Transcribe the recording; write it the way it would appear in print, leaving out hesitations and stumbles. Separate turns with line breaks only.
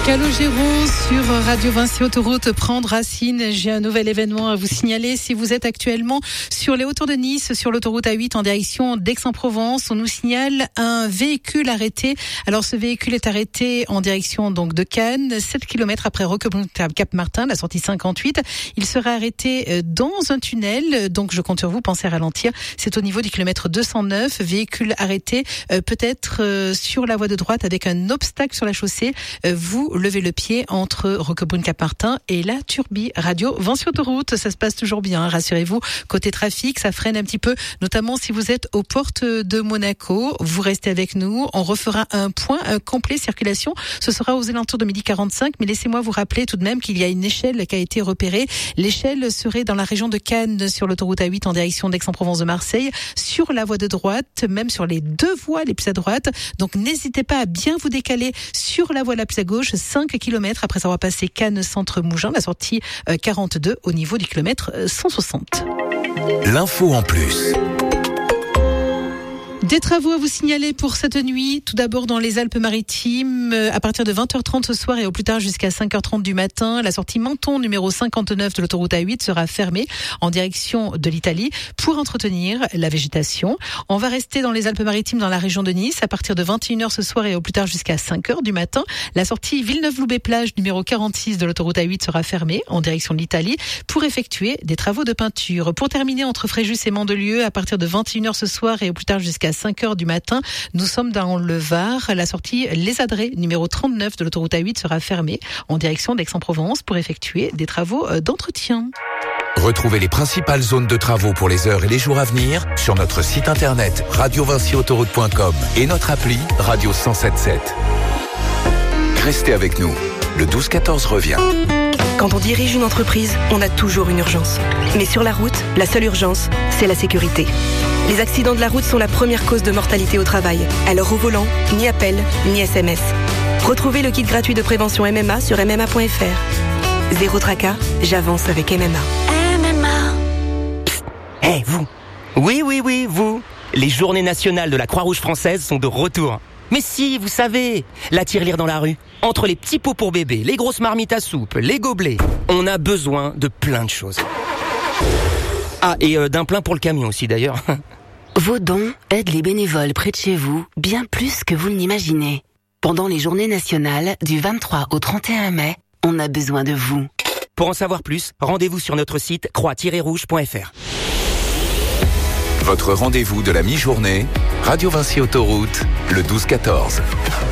Calogero sur Radio Vinci Autoroute prend racine. J'ai un nouvel événement à vous signaler. Si vous êtes actuellement sur les hauteurs de Nice, sur l'autoroute A8 en direction d'Aix-en-Provence, on nous signale un véhicule arrêté. Alors ce véhicule est arrêté en direction donc de Cannes, 7 km après Roquebrune-Cap-Martin, la sortie 58. Il sera arrêté dans un tunnel. Donc je compte sur vous, pensez à ralentir. C'est au niveau du kilomètre 209. Véhicule arrêté peut-être sur la voie de droite avec un obstacle sur la chaussée. Vous levez le pied entre Roquebrune-Cap-Martin et la Turbie. Radio Vinci Autoroute, ça se passe toujours bien, rassurez-vous. Côté trafic, ça freine un petit peu, notamment si vous êtes aux portes de Monaco. Vous restez avec nous, on refera un point complet circulation. Ce sera aux alentours de 12h45, mais laissez-moi vous rappeler tout de même qu'il y a une échelle qui a été repérée. L'échelle serait dans la région de Cannes, sur l'autoroute A8 en direction d'Aix-en-Provence de Marseille, sur la voie de droite, même sur les deux voies les plus à droite. Donc n'hésitez pas à bien vous décaler sur la voie la plus à gauche, 5 km après avoir passé Cannes Centre Mougins, la sortie 42 au niveau du kilomètre 160.
L'info en plus.
Des travaux à vous signaler pour cette nuit. Tout d'abord dans les Alpes-Maritimes, à partir de 20h30 ce soir et au plus tard jusqu'à 5h30 du matin, la sortie Menton numéro 59 de l'autoroute A8 sera fermée en direction de l'Italie pour entretenir la végétation. On va rester dans les Alpes-Maritimes dans la région de Nice à partir de 21h ce soir et au plus tard jusqu'à 5h du matin. La sortie Villeneuve-Loubet-Plage numéro 46 de l'autoroute A8 sera fermée en direction de l'Italie pour effectuer des travaux de peinture. Pour terminer, entre Fréjus et Mandelieu, à partir de 21h ce soir et au plus tard jusqu'à 5h du matin, nous sommes dans le Var. La sortie Les Adrets, numéro 39 de l'autoroute A8 sera fermée en direction d'Aix-en-Provence pour effectuer des travaux d'entretien.
Retrouvez les principales zones de travaux pour les heures et les jours à venir sur notre site internet radiovinciautoroute.com et notre appli Radio 107.7. Restez avec nous. Le 12-14 revient.
Quand on dirige une entreprise, on a toujours une urgence. Mais sur la route, la seule urgence, c'est la sécurité. Les accidents de la route sont la première cause de mortalité au travail. Alors au volant, ni appel, ni SMS. Retrouvez le kit gratuit de prévention MMA sur MMA.fr. Zéro tracas, j'avance avec MMA.
MMA. Psst, hey, vous. Oui, vous. Les journées nationales de la Croix-Rouge française sont de retour. Mais si, vous savez, la tirelire dans la rue. Entre les petits pots pour bébé, les grosses marmites à soupe, les gobelets, on a besoin de plein de choses. Ah, et d'un plein pour le camion aussi d'ailleurs.
Vos dons aident les bénévoles près de chez vous bien plus que vous ne l'imaginez. Pendant les journées nationales du 23 au 31 mai, on a besoin de vous.
Pour en savoir plus, rendez-vous sur notre site croix-rouge.fr.
Votre rendez-vous de la mi-journée, Radio Vinci Autoroute, le 12-14.